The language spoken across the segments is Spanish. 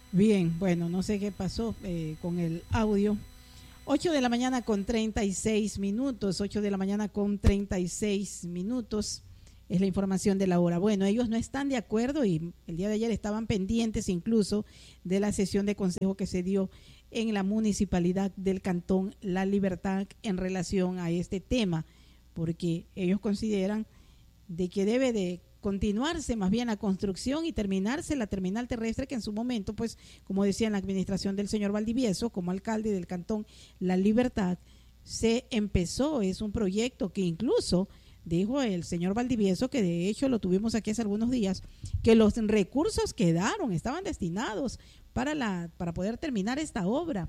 Bien, bueno, no sé qué pasó con el audio. 8 de la mañana con 36 minutos, 8 de la mañana con 36 minutos es la información de la hora. Bueno, ellos no están de acuerdo y el día de ayer estaban pendientes incluso de la sesión de consejo que se dio en la municipalidad del Cantón La Libertad en relación a este tema, porque ellos consideran de que debe de continuarse más bien la construcción y terminarse la terminal terrestre que en su momento, pues, como decía en la administración del señor Valdivieso, como alcalde del Cantón La Libertad, se empezó, es un proyecto que incluso dijo el señor Valdivieso, que de hecho lo tuvimos aquí hace algunos días, que los recursos quedaron, estaban destinados para poder terminar esta obra,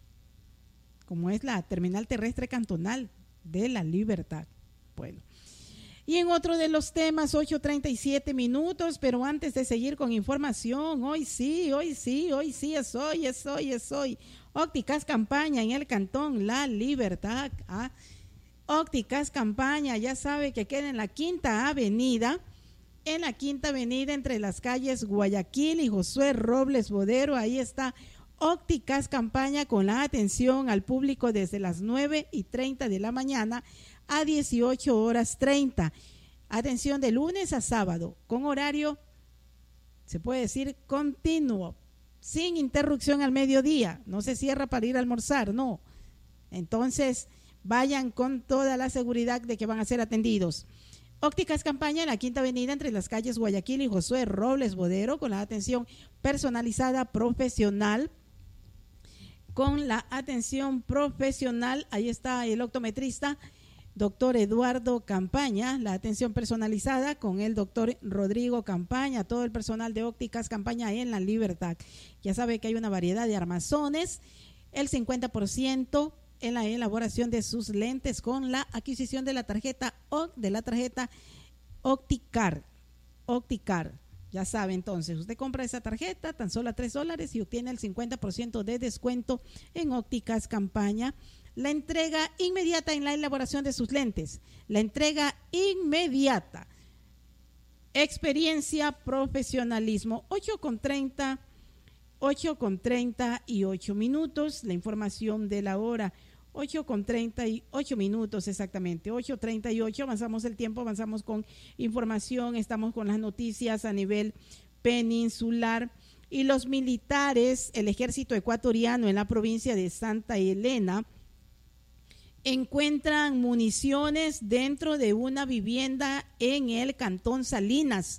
como es la terminal terrestre cantonal de La Libertad. Bueno, y en otro de los temas, 8:37 minutos, pero antes de seguir con información, hoy sí es hoy. Ópticas Campaña en el Cantón La Libertad. Ópticas Campaña, ya sabe que queda en la Quinta Avenida entre las calles Guayaquil y Josué Robles Bodero. Ahí está Ópticas Campaña con la atención al público desde las 9:30 de la mañana a 18:30. Atención de lunes a sábado, con horario, se puede decir, continuo, sin interrupción al mediodía. No se cierra para ir a almorzar, no. Entonces, vayan con toda la seguridad de que van a ser atendidos. Ópticas Campaña en la Quinta Avenida entre las calles Guayaquil y Josué Robles Bodero, con la atención personalizada profesional. Con la atención profesional, ahí está el optometrista doctor Eduardo Campaña, la atención personalizada con el doctor Rodrigo Campaña, todo el personal de Ópticas Campaña en La Libertad. Ya sabe que hay una variedad de armazones, el 50% en la elaboración de sus lentes con la adquisición de la tarjeta Opticar. Ya sabe, entonces, usted compra esa tarjeta tan solo a $3 y obtiene el 50% de descuento en Ópticas Campaña. La entrega inmediata en la elaboración de sus lentes. La entrega inmediata. Experiencia, profesionalismo. 8:38 minutos. La información de la hora. 8:38 minutos exactamente. 8:38. Avanzamos el tiempo, avanzamos con información. Estamos con las noticias a nivel peninsular. Y los militares, el ejército ecuatoriano en la provincia de Santa Elena, encuentran municiones dentro de una vivienda en el Cantón Salinas.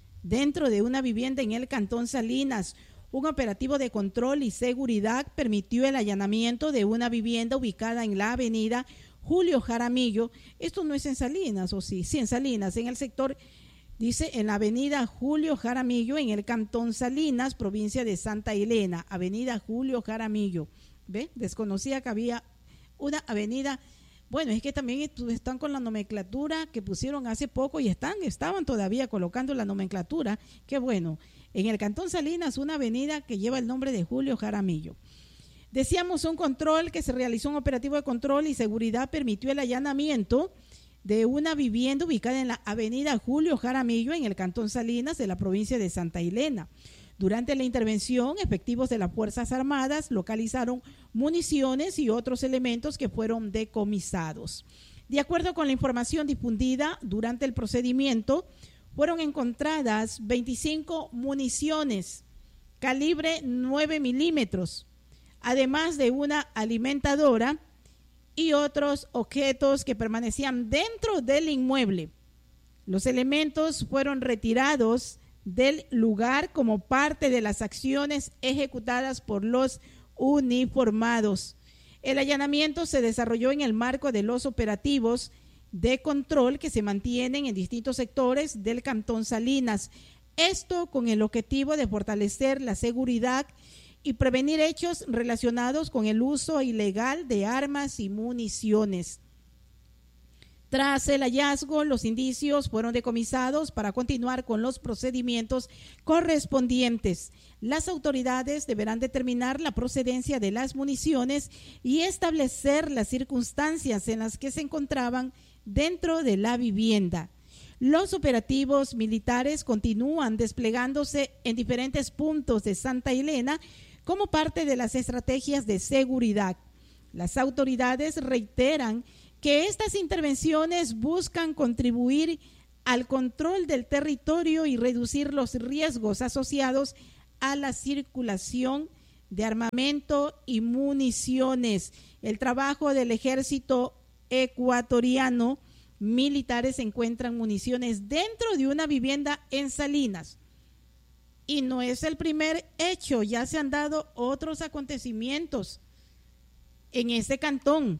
Un operativo de control y seguridad permitió el allanamiento de una vivienda ubicada en la avenida Julio Jaramillo. Esto no es en Salinas, ¿o sí? Sí, en Salinas, en el sector, dice, en la avenida Julio Jaramillo, en el Cantón Salinas, provincia de Santa Elena. Avenida Julio Jaramillo. ¿Ve? Desconocía que había una avenida. Bueno, es que también están con la nomenclatura que pusieron hace poco y estaban todavía colocando la nomenclatura. Qué bueno. En el Cantón Salinas, una avenida que lleva el nombre de Julio Jaramillo. Decíamos un operativo de control y seguridad permitió el allanamiento de una vivienda ubicada en la avenida Julio Jaramillo en el Cantón Salinas de la provincia de Santa Elena. Durante la intervención, efectivos de las Fuerzas Armadas localizaron municiones y otros elementos que fueron decomisados. De acuerdo con la información difundida durante el procedimiento, fueron encontradas 25 municiones calibre 9 milímetros, además de una alimentadora y otros objetos que permanecían dentro del inmueble. Los elementos fueron retirados del lugar como parte de las acciones ejecutadas por los uniformados. El allanamiento se desarrolló en el marco de los operativos de control que se mantienen en distintos sectores del Cantón Salinas. Esto con el objetivo de fortalecer la seguridad y prevenir hechos relacionados con el uso ilegal de armas y municiones. Tras el hallazgo, los indicios fueron decomisados para continuar con los procedimientos correspondientes. Las autoridades deberán determinar la procedencia de las municiones y establecer las circunstancias en las que se encontraban dentro de la vivienda. Los operativos militares continúan desplegándose en diferentes puntos de Santa Elena como parte de las estrategias de seguridad. Las autoridades reiteran que estas intervenciones buscan contribuir al control del territorio y reducir los riesgos asociados a la circulación de armamento y municiones. El trabajo del ejército ecuatoriano, militares encuentran municiones dentro de una vivienda en Salinas. Y no es el primer hecho, ya se han dado otros acontecimientos en ese cantón.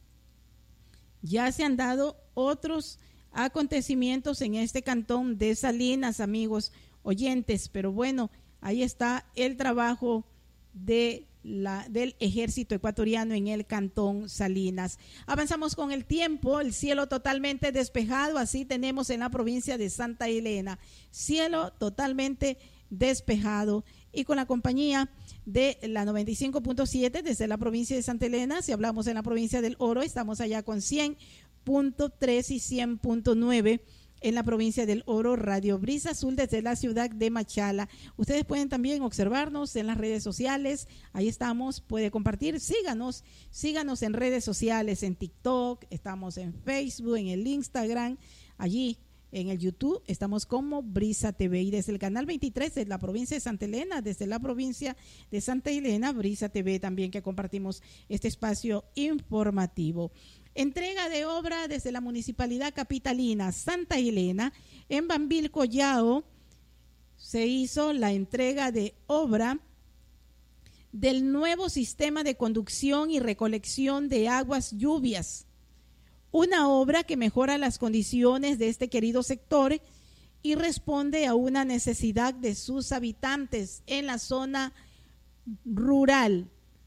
Ya se han dado otros acontecimientos en este cantón de Salinas, amigos oyentes, pero bueno, ahí está el trabajo del ejército ecuatoriano en el cantón Salinas. Avanzamos con el tiempo, el cielo totalmente despejado, así tenemos en la provincia de Santa Elena, cielo totalmente despejado, y con la compañía de la 95.7 desde la provincia de Santa Elena. Si hablamos en la provincia del Oro, estamos allá con 100.3 y 100.9 en la provincia del Oro, Radio Brisa Azul desde la ciudad de Machala. Ustedes pueden también observarnos en las redes sociales, ahí estamos, puede compartir, síganos en redes sociales, en TikTok, estamos en Facebook, en el Instagram, allí en el YouTube estamos como Brisa TV, y desde el canal 23 de la provincia de Santa Elena, desde la provincia de Santa Elena, Brisa TV también, que compartimos este espacio informativo. Entrega de obra desde la Municipalidad Capitalina Santa Elena. En Bambil Collao se hizo la entrega de obra del nuevo sistema de conducción y recolección de aguas lluvias. Una obra que mejora las condiciones de este querido sector y responde a una necesidad de sus habitantes en la zona rural.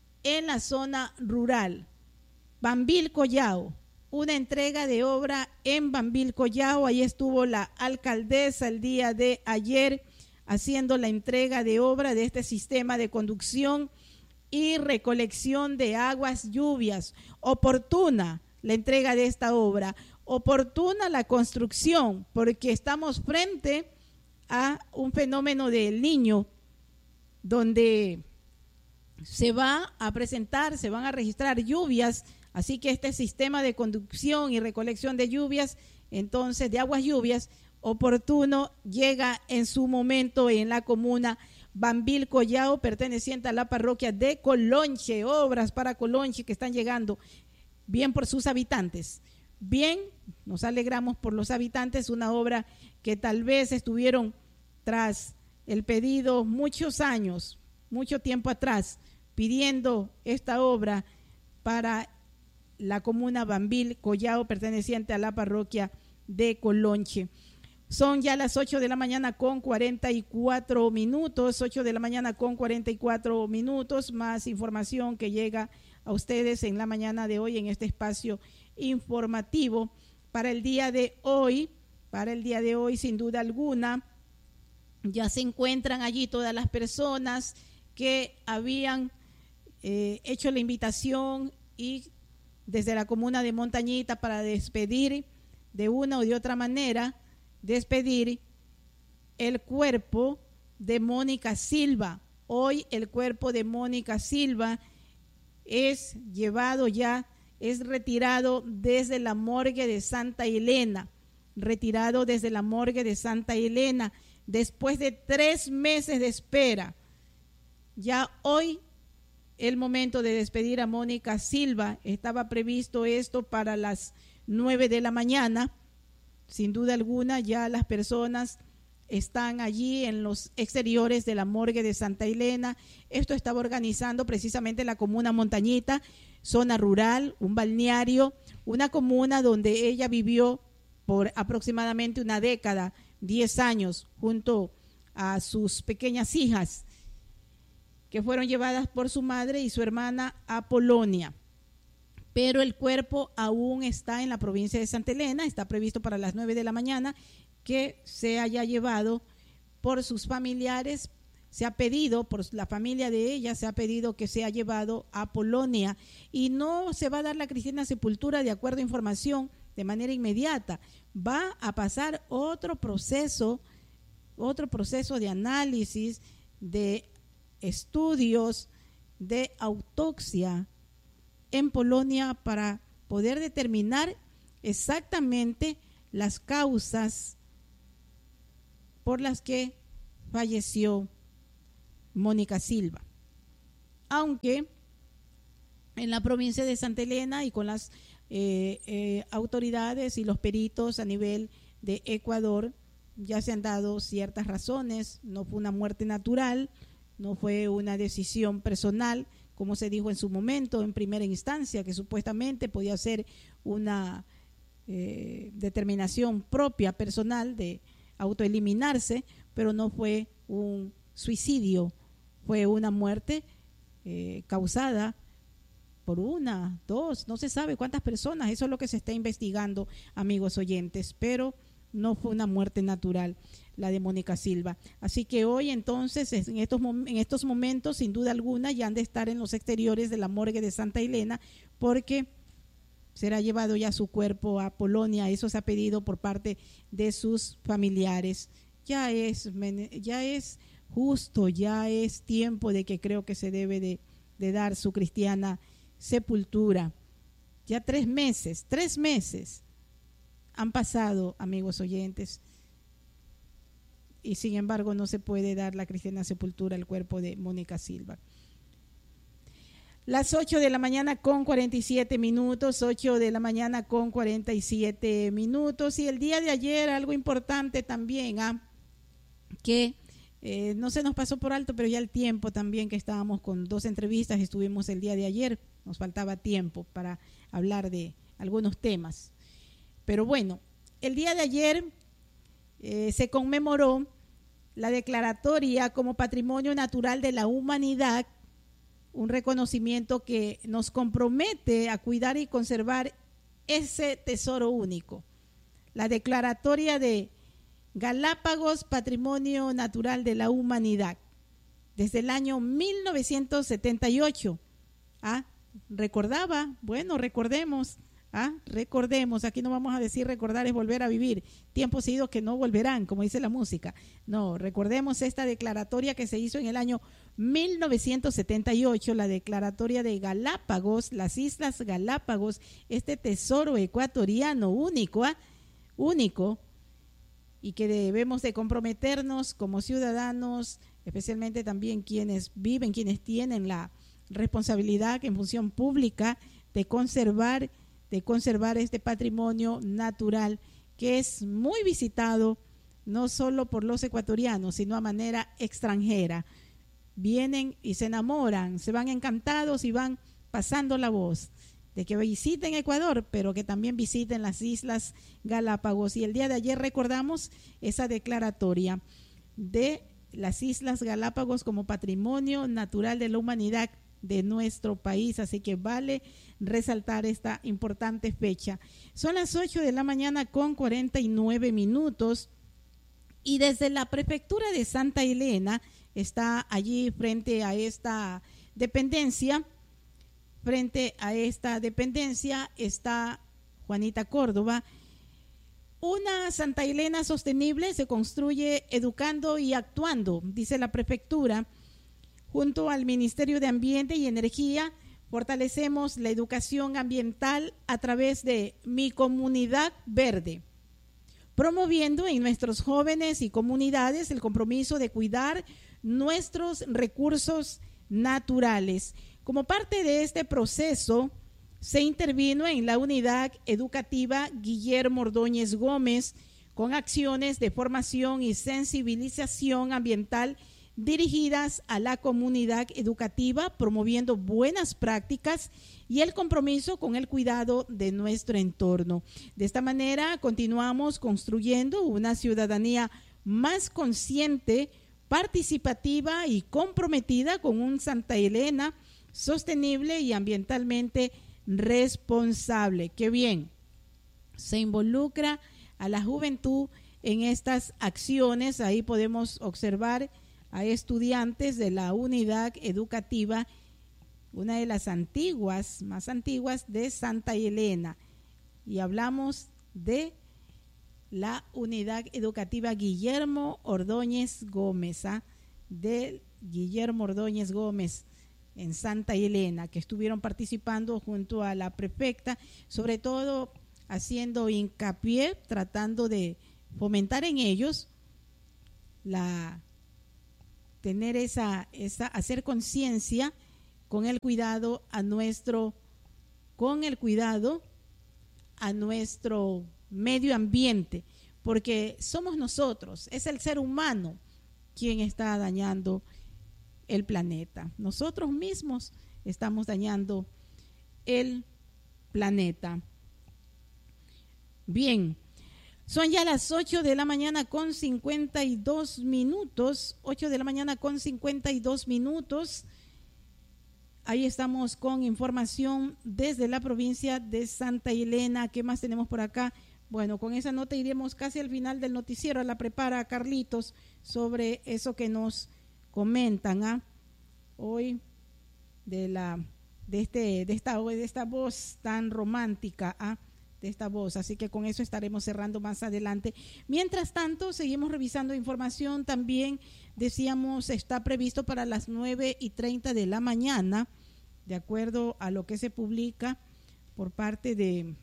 Bambil Collao, una entrega de obra en Bambil Collao. Ahí estuvo la alcaldesa el día de ayer haciendo la entrega de obra de este sistema de conducción y recolección de aguas lluvias. Oportuna la entrega de esta obra, oportuna la construcción, porque estamos frente a un fenómeno del Niño, donde se va a presentar, se van a registrar lluvias, así que este sistema de conducción y recolección de lluvias, entonces de aguas lluvias, oportuno, llega en su momento en la comuna Bambil Collao, perteneciente a la parroquia de Colonche. Obras para Colonche que están llegando. Bien por sus habitantes, bien, nos alegramos por los habitantes, una obra que tal vez estuvieron tras el pedido muchos años, mucho tiempo atrás, pidiendo esta obra para la comuna Bambil Collao, perteneciente a la parroquia de Colonche. Son ya las 8 de la mañana con 44 minutos, 8 de la mañana con 44 minutos, más información que llega a ustedes en la mañana de hoy en este espacio informativo para el día de hoy. Sin duda alguna, ya se encuentran allí todas las personas que habían hecho la invitación y desde la comuna de Montañita para despedir de una o de otra manera, despedir el cuerpo de Mónica Silva. Hoy el cuerpo de Mónica Silva es llevado ya, es retirado desde la morgue de Santa Elena, después de 3 meses de espera. Ya hoy el momento de despedir a Mónica Silva, estaba previsto esto para las 9 de la mañana, sin duda alguna ya las personas están allí en los exteriores de la morgue de Santa Elena. Esto estaba organizando precisamente la comuna Montañita, zona rural, un balneario, una comuna donde ella vivió por aproximadamente una década, 10 años, junto a sus pequeñas hijas, que fueron llevadas por su madre y su hermana a Polonia. Pero el cuerpo aún está en la provincia de Santa Elena, está previsto para las 9 de la mañana, que se haya llevado por sus familiares. Se ha pedido, por la familia de ella, se ha pedido que sea llevado a Polonia y no se va a dar la cristiana sepultura de acuerdo a información de manera inmediata. Va a pasar otro proceso de análisis, de estudios, de autopsia en Polonia para poder determinar exactamente las causas por las que falleció Mónica Silva. Aunque en la provincia de Santa Elena y con las autoridades y los peritos a nivel de Ecuador ya se han dado ciertas razones, no fue una muerte natural, no fue una decisión personal, como se dijo en su momento en primera instancia, que supuestamente podía ser una determinación propia, personal, de autoeliminarse, pero no fue un suicidio, fue una muerte causada por una, dos, no se sabe cuántas personas, eso es lo que se está investigando, amigos oyentes, pero no fue una muerte natural la de Mónica Silva. Así que hoy entonces, en estos momentos, sin duda alguna, ya han de estar en los exteriores de la morgue de Santa Elena, porque será llevado ya su cuerpo a Polonia. Eso se ha pedido por parte de sus familiares. Ya es justo, ya es tiempo de que creo que se debe de dar su cristiana sepultura. Ya 3 meses han pasado, amigos oyentes, y sin embargo no se puede dar la cristiana sepultura al cuerpo de Mónica Silva. Las 8 de la mañana con 47 minutos, 8 de la mañana con 47 minutos. Y el día de ayer, algo importante también, que no se nos pasó por alto, pero ya el tiempo también, que estábamos con 2 entrevistas, estuvimos el día de ayer, nos faltaba tiempo para hablar de algunos temas. Pero bueno, el día de ayer se conmemoró la declaratoria como Patrimonio Natural de la Humanidad, un reconocimiento que nos compromete a cuidar y conservar ese tesoro único. La declaratoria de Galápagos, Patrimonio Natural de la Humanidad, desde el año 1978. Recordaba, bueno, recordemos, aquí no vamos a decir recordar es volver a vivir, tiempos idos que no volverán, como dice la música. No, recordemos esta declaratoria que se hizo en el año 1978, la declaratoria de Galápagos, las Islas Galápagos, este tesoro ecuatoriano único, y que debemos de comprometernos como ciudadanos, especialmente también quienes viven, quienes tienen la responsabilidad en función pública de conservar este patrimonio natural que es muy visitado no solo por los ecuatorianos, sino a manera extranjera. Vienen y se enamoran, se van encantados y van pasando la voz de que visiten Ecuador, pero que también visiten las Islas Galápagos. Y el día de ayer recordamos esa declaratoria de las Islas Galápagos como Patrimonio Natural de la Humanidad de nuestro país, así que vale resaltar esta importante fecha. Son las 8 de la mañana con 49 minutos y desde la prefectura de Santa Elena está allí frente a esta dependencia está Juanita Córdoba. Una Santa Elena sostenible se construye educando y actuando, dice la prefectura. Junto al Ministerio de Ambiente y Energía, fortalecemos la educación ambiental a través de Mi Comunidad Verde, promoviendo en nuestros jóvenes y comunidades el compromiso de cuidar nuestros recursos naturales. Como parte de este proceso, se intervino en la unidad educativa Guillermo Ordóñez Gómez con acciones de formación y sensibilización ambiental dirigidas a la comunidad educativa, promoviendo buenas prácticas y el compromiso con el cuidado de nuestro entorno. De esta manera, continuamos construyendo una ciudadanía más consciente, participativa y comprometida con un Santa Elena sostenible y ambientalmente responsable. Qué bien, se involucra a la juventud en estas acciones. Ahí podemos observar a estudiantes de la unidad educativa, una de las más antiguas de Santa Elena. y hablamos de la unidad educativa Guillermo Ordóñez Gómez, de Guillermo Ordóñez Gómez en Santa Elena, que estuvieron participando junto a la prefecta, sobre todo haciendo hincapié, tratando de fomentar en ellos hacer conciencia con el cuidado a nuestro medio ambiente, porque somos nosotros, es el ser humano quien está dañando el planeta. Nosotros mismos estamos dañando el planeta. Bien, son ya las 8 de la mañana con 52 minutos, 8 de la mañana con 52 minutos. Ahí estamos con información desde la provincia de Santa Elena. ¿Qué más tenemos por acá? Bueno, con esa nota iremos casi al final del noticiero. La prepara Carlitos sobre eso que nos comentan hoy de esta voz tan romántica, de esta voz. Así que con eso estaremos cerrando más adelante. Mientras tanto, seguimos revisando información. También decíamos, está previsto para las 9:30 de la mañana, de acuerdo a lo que se publica por parte de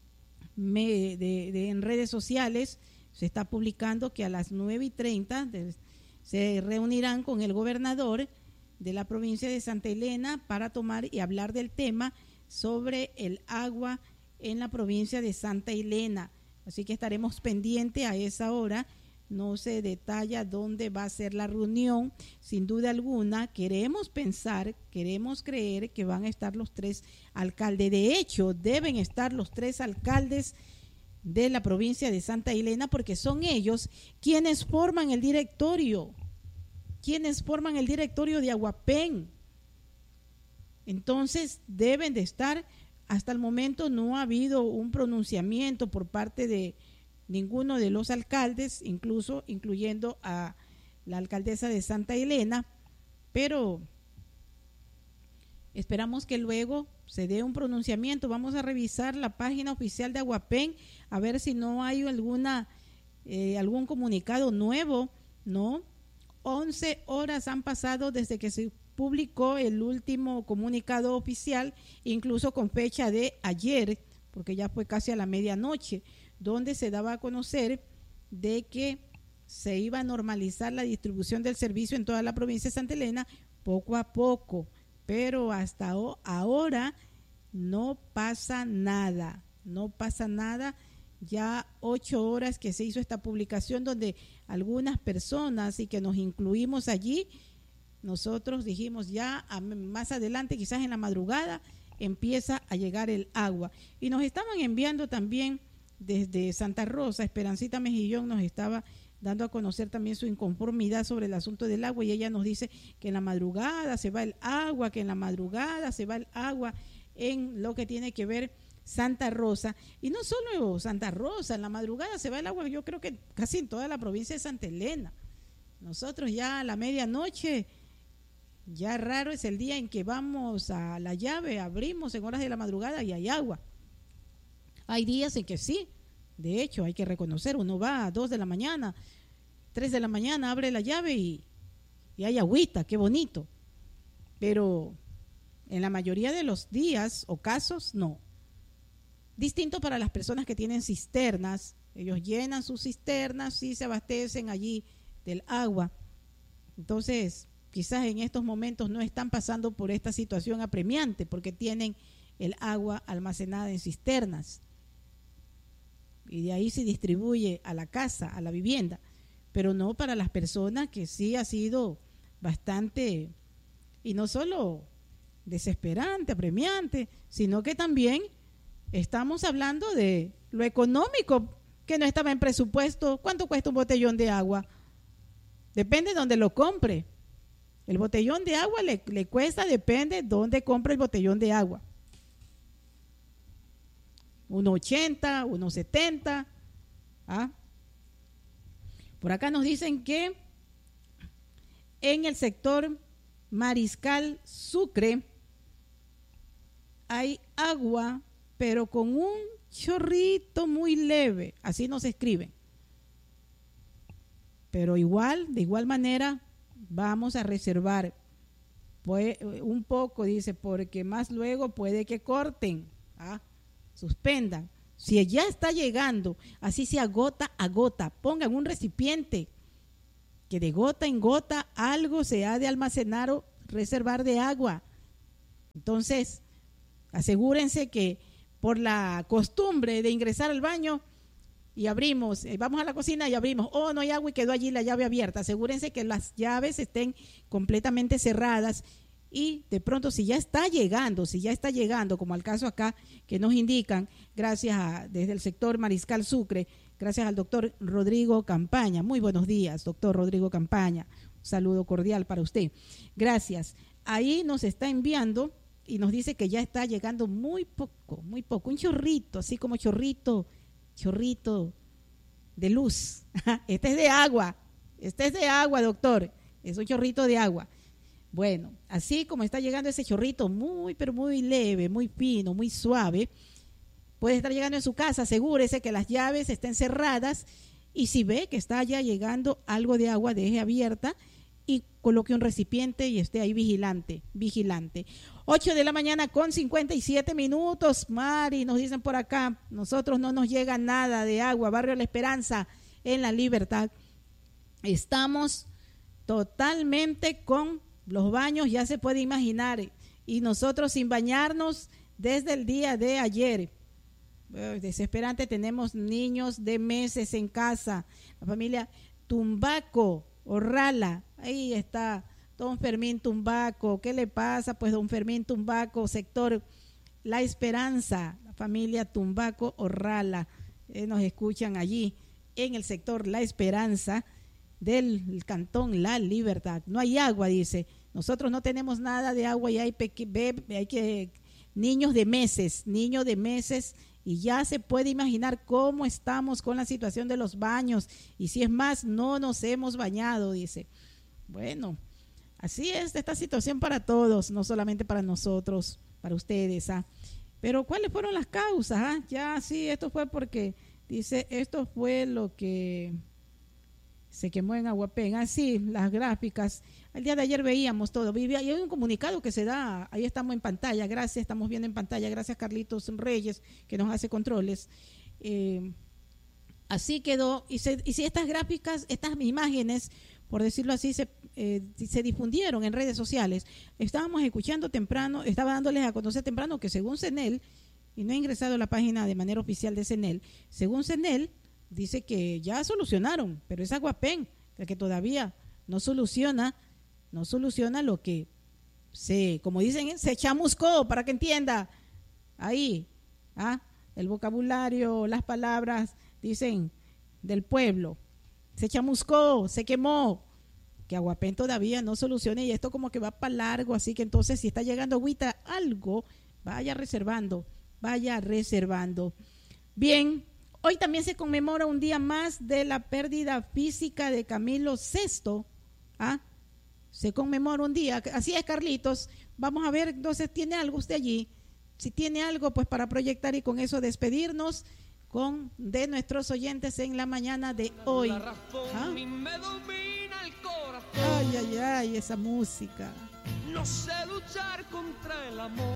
en redes sociales. Se está publicando que a las 9:30 se reunirán con el gobernador de la provincia de Santa Elena para tomar y hablar del tema sobre el agua en la provincia de Santa Elena. Así que estaremos pendientes a esa hora. No se detalla dónde va a ser la reunión. Sin duda alguna, queremos pensar, queremos creer que van a estar los 3 alcaldes. De hecho, deben estar los 3 alcaldes de la provincia de Santa Elena, porque son ellos quienes forman el directorio, de Aguapén. Entonces, deben de estar. Hasta el momento no ha habido un pronunciamiento por parte de ninguno de los alcaldes, incluyendo a la alcaldesa de Santa Elena, pero esperamos que luego se dé un pronunciamiento. Vamos a revisar la página oficial de Aguapén a ver si no hay algún comunicado nuevo, ¿no? 11 horas han pasado desde que se publicó el último comunicado oficial, incluso con fecha de ayer, porque ya fue casi a la medianoche, donde se daba a conocer de que se iba a normalizar la distribución del servicio en toda la provincia de Santa Elena poco a poco, pero hasta ahora no pasa nada. Ya 8 horas que se hizo esta publicación, donde algunas personas, y que nos incluimos allí, nosotros dijimos ya más adelante, quizás en la madrugada, empieza a llegar el agua. Y nos estaban enviando también desde Santa Rosa, Esperancita Mejillón nos estaba dando a conocer también su inconformidad sobre el asunto del agua, y ella nos dice que en la madrugada se va el agua, en lo que tiene que ver Santa Rosa. Y no solo Santa Rosa, en la madrugada se va el agua, yo creo que casi en toda la provincia de Santa Elena. Nosotros ya a la medianoche, ya raro es el día en que vamos a la llave, abrimos en horas de la madrugada y hay agua. Hay días en que sí, de hecho hay que reconocer, uno va a 2 de la mañana, 3 de la mañana, abre la llave y hay agüita, qué bonito. Pero en la mayoría de los días o casos, no. Distinto para las personas que tienen cisternas, ellos llenan sus cisternas y se abastecen allí del agua. Entonces, quizás en estos momentos no están pasando por esta situación apremiante porque tienen el agua almacenada en cisternas y de ahí se distribuye a la casa, a la vivienda, pero no para las personas que sí ha sido bastante, y no solo desesperante, apremiante, sino que también estamos hablando de lo económico, que no estaba en presupuesto. ¿Cuánto cuesta un botellón de agua? Depende de dónde lo compre. El botellón de agua le cuesta, depende de dónde compre el botellón de agua. 1.80, 1.70. Por acá nos dicen que en el sector Mariscal Sucre hay agua pero con un chorrito muy leve, así no se escriben. Pero de igual manera, vamos a reservar pues, un poco, dice, porque más luego puede que corten, suspendan. Si ya está llegando, así sea gota a gota, pongan un recipiente que de gota en gota algo se ha de almacenar o reservar de agua. Entonces, asegúrense que por la costumbre de ingresar al baño y abrimos, vamos a la cocina y abrimos, no hay agua y quedó allí la llave abierta. Asegúrense que las llaves estén completamente cerradas y de pronto si ya está llegando, como al caso acá que nos indican, gracias desde el sector Mariscal Sucre, gracias al doctor Rodrigo Campaña. Muy buenos días, doctor Rodrigo Campaña. Un saludo cordial para usted. Gracias. Ahí nos está enviando y nos dice que ya está llegando muy poco, un chorrito, así como chorrito de luz. Este es de agua, doctor. Es un chorrito de agua. Bueno, así como está llegando ese chorrito pero muy leve, muy fino, muy suave, puede estar llegando en su casa, asegúrese que las llaves estén cerradas y si ve que está ya llegando algo de agua, deje abierta y coloque un recipiente y esté ahí vigilante. 8 de la mañana con 57 minutos. Mari, nos dicen por acá, nosotros no nos llega nada de agua. Barrio La Esperanza, en La Libertad. Estamos totalmente con los baños, ya se puede imaginar, y nosotros sin bañarnos desde el día de ayer. Desesperante, tenemos niños de meses en casa. La familia Tumbaco, Orrala, ahí está don Fermín Tumbaco. ¿Qué le pasa? Pues don Fermín Tumbaco, sector La Esperanza, la familia Tumbaco, Orrala, nos escuchan allí en el sector La Esperanza del cantón La Libertad. No hay agua, dice. Nosotros no tenemos nada de agua y hay niños de meses, y ya se puede imaginar cómo estamos con la situación de los baños, y si es más, no nos hemos bañado, dice. Bueno, así es esta situación para todos, no solamente para nosotros, para ustedes. Pero ¿cuáles fueron las causas? Ya sí, esto fue porque, dice, esto fue lo que se quemó en Aguapén. Sí, las gráficas. El día de ayer veíamos todo. Y hay un comunicado que se da, ahí estamos en pantalla, gracias, estamos viendo en pantalla, gracias Carlitos Reyes, que nos hace controles. Así quedó, y si estas gráficas, estas imágenes, por decirlo así, se difundieron en redes sociales. Estábamos escuchando temprano, estaba dándoles a conocer temprano que según CENEL, y no he ingresado a la página de manera oficial de CENEL, según CENEL, dice que ya solucionaron, pero es Aguapén el que todavía no soluciona lo que como dicen, se chamuscó, para que entienda ahí, el vocabulario, las palabras, dicen, del pueblo. Se chamuscó, se quemó, que Aguapén todavía no solucione, y esto como que va para largo, así que entonces si está llegando agüita, algo, vaya reservando. Bien, hoy también se conmemora un día más de la pérdida física de Camilo VI. Se conmemora un día, así es, Carlitos. Vamos a ver, entonces, ¿tiene algo usted allí? Si tiene algo, pues para proyectar y con eso despedirnos de nuestros oyentes en la mañana de hoy. Ay, esa música. No sé luchar contra el amor.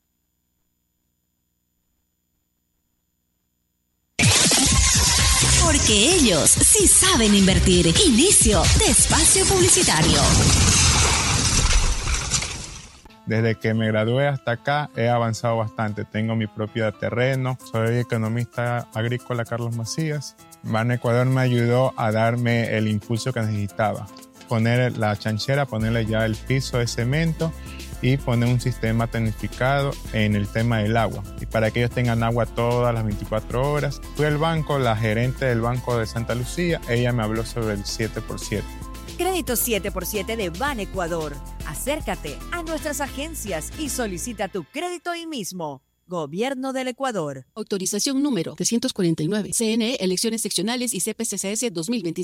Porque ellos sí saben invertir. Inicio de espacio publicitario. Desde que me gradué hasta acá he avanzado bastante. Tengo mi propio terreno. Soy economista agrícola Carlos Macías. Banecuador me ayudó a darme el impulso que necesitaba. Poner la chanchera, ponerle ya el piso de cemento y poner un sistema tecnificado en el tema del agua. Y para que ellos tengan agua todas las 24 horas. Fui al banco, la gerente del Banco de Santa Lucía, ella me habló sobre el 7x7. Crédito 7x7 de Banecuador. Acércate a nuestras agencias y solicita tu crédito hoy mismo. Gobierno del Ecuador. Autorización número 349. CNE, elecciones seccionales y CPCCS 2026.